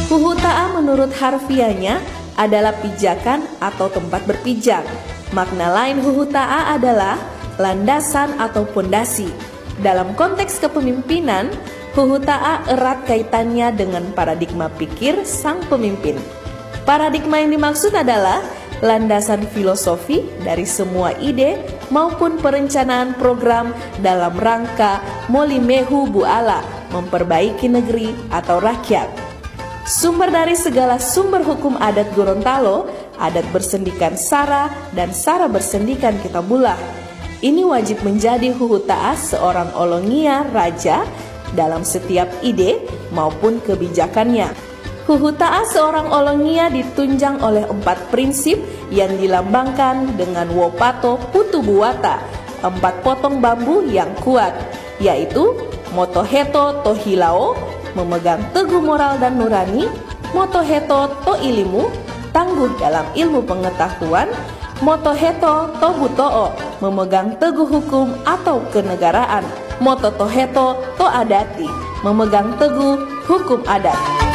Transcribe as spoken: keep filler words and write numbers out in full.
Huhuta'a menurut harfiahnya adalah pijakan atau tempat berpijak. Makna lain huhuta'a adalah landasan atau pondasi. Dalam konteks kepemimpinan, huhuta'a erat kaitannya dengan paradigma pikir sang pemimpin. Paradigma yang dimaksud adalah landasan filosofi dari semua ide maupun perencanaan program dalam rangka molimehu bu'ala, memperbaiki negeri atau rakyat. Sumber dari segala sumber hukum adat Gorontalo, adat bersendikan Sara dan Sara bersendikan Kitabullah. Ini wajib menjadi huhuta'a seorang Olongia raja dalam setiap ide maupun kebijakannya. Huhuta'a seorang Olongia ditunjang oleh empat prinsip yang dilambangkan dengan wopato putu buwata, empat potong bambu yang kuat, yaitu motoheto tohilao, memegang teguh moral dan nurani, motoheto to ilimu, tangguh dalam ilmu pengetahuan, motoheto to buto'o, memegang teguh hukum atau kenegaraan, mototoheto to adati, memegang teguh hukum adat.